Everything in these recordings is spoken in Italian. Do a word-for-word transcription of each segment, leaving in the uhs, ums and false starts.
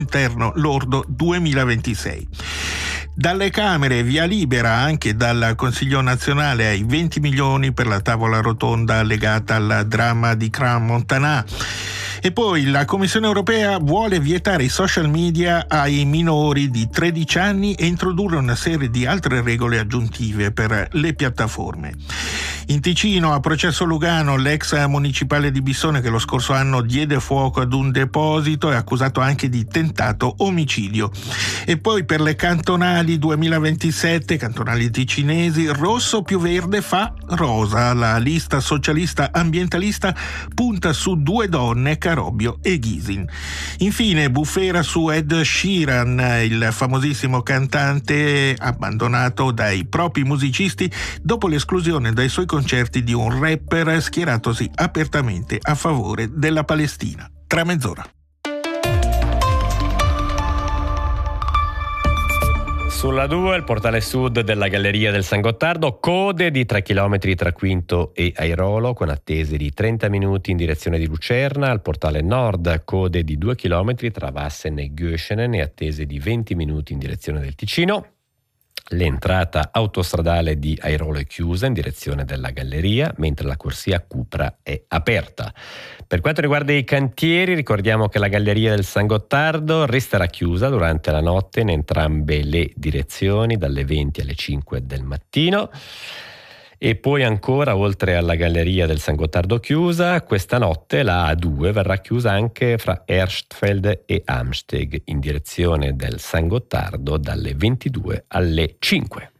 interno lordo duemilaventisei. Dalle Camere via libera anche dal Consiglio nazionale ai venti milioni per la tavola rotonda legata al dramma di Crans-Montana. E poi la Commissione europea vuole vietare i social media ai minori di tredici anni e introdurre una serie di altre regole aggiuntive per le piattaforme. In Ticino, a processo Lugano, l'ex municipale di Bissone che lo scorso anno diede fuoco ad un deposito è accusato anche di tentato omicidio. E poi per le cantonali duemilaventisette, cantonali ticinesi, rosso più verde fa rosa. La lista socialista ambientalista punta su due donne, Carobbio e Ghisin. Infine, bufera su Ed Sheeran, il famosissimo cantante abbandonato dai propri musicisti dopo l'esclusione dai suoi concerti di un rapper schieratosi apertamente a favore della Palestina. Tra mezz'ora. Sulla due, il portale sud della Galleria del San Gottardo, code di tre chilometri tra Quinto e Airolo, con attese di trenta minuti in direzione di Lucerna. Al portale nord, code di due chilometri tra Vassen e Göschenen e attese di venti minuti in direzione del Ticino. L'entrata autostradale di Airolo è chiusa in direzione della Galleria, mentre la corsia Cupra è aperta. Per quanto riguarda i cantieri, ricordiamo che la Galleria del San Gottardo resterà chiusa durante la notte in entrambe le direzioni, dalle venti alle cinque del mattino. E poi ancora, oltre alla Galleria del San Gottardo chiusa, questa notte la A due verrà chiusa anche fra Erstfeld e Amsteg in direzione del San Gottardo dalle ventidue alle cinque.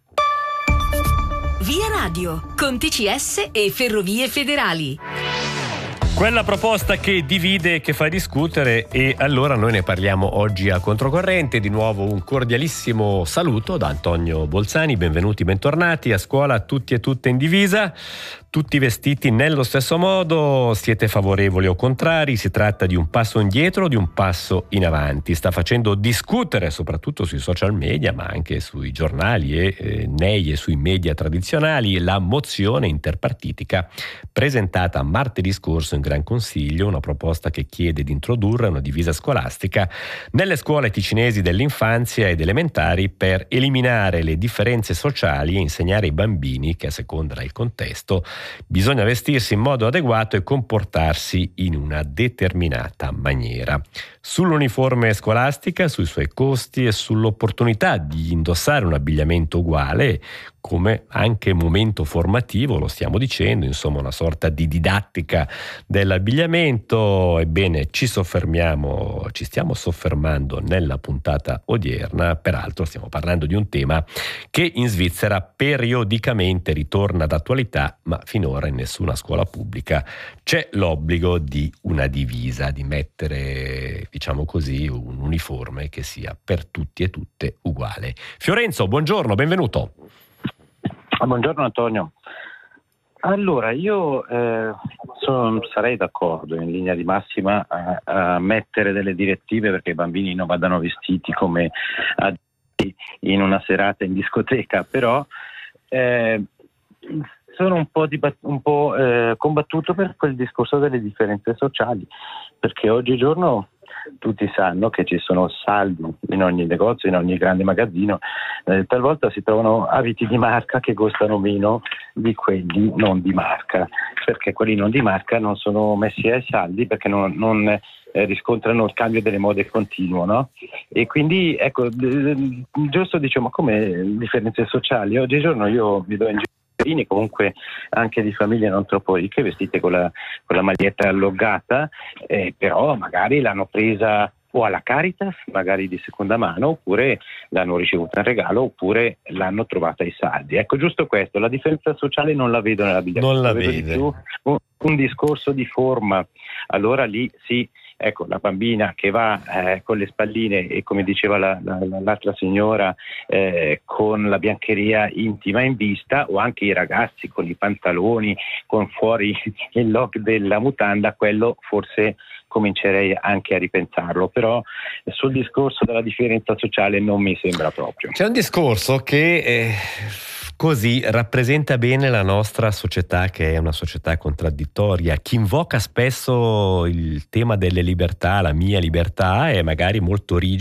Via Radio, con T C S e Ferrovie Federali. Quella proposta che divide e che fa discutere, e allora noi ne parliamo oggi a Controcorrente. Di nuovo un cordialissimo saluto da Antonio Bolzani, benvenuti, bentornati a scuola tutti e tutte in divisa, tutti vestiti nello stesso modo. Siete favorevoli o contrari? Si tratta di un passo indietro o di un passo in avanti? Sta facendo discutere soprattutto sui social media, ma anche sui giornali e eh, nei e sui media tradizionali, la mozione interpartitica presentata martedì scorso in Gran Consiglio, una proposta che chiede di introdurre una divisa scolastica nelle scuole ticinesi dell'infanzia ed elementari per eliminare le differenze sociali e insegnare ai bambini che, a seconda del contesto, bisogna vestirsi in modo adeguato e comportarsi in una determinata maniera. Sull'uniforme scolastica, sui suoi costi e sull'opportunità di indossare un abbigliamento uguale, come anche momento formativo, lo stiamo dicendo, insomma una sorta di didattica dell'abbigliamento. Ebbene, ci soffermiamo, ci stiamo soffermando nella puntata odierna. Peraltro stiamo parlando di un tema che in Svizzera periodicamente ritorna d'attualità, ma finora in nessuna scuola pubblica c'è l'obbligo di una divisa, di mettere, diciamo così, un uniforme che sia per tutti e tutte uguale. Fiorenzo, buongiorno, benvenuto. Buongiorno Antonio. Allora, io eh, son, sarei d'accordo in linea di massima a, a mettere delle direttive perché i bambini non vadano vestiti come in una serata in discoteca, però eh, sono un po', dibatt- un po' eh, combattuto per quel discorso delle differenze sociali, perché oggigiorno tutti sanno che ci sono saldi in ogni negozio, in ogni grande magazzino, eh, talvolta si trovano abiti di marca che costano meno di quelli non di marca, perché quelli non di marca non sono messi ai saldi perché non, non eh, riscontrano il cambio delle mode continuo, no? E quindi ecco, eh, giusto diciamo come differenze sociali, oggigiorno io vedo in giro comunque anche di famiglie non troppo ricche vestite con la, con la maglietta allogata, eh, però magari l'hanno presa o alla Caritas, magari di seconda mano, oppure l'hanno ricevuta in regalo, oppure l'hanno trovata ai saldi. Ecco, giusto questo, la differenza sociale non la vedo nell'abbigliamento, non la vedo vede. Di più un, un discorso di forma. Allora lì sì, ecco, la bambina che va eh, con le spalline e, come diceva la, la, l'altra signora, eh, con la biancheria intima in vista, o anche i ragazzi con i pantaloni, con fuori il lock della mutanda, quello forse comincerei anche a ripensarlo, però sul discorso della differenza sociale non mi sembra proprio. C'è un discorso che eh, così rappresenta bene la nostra società, che è una società contraddittoria. Chi invoca spesso il tema delle libertà, la mia libertà, è magari molto rigido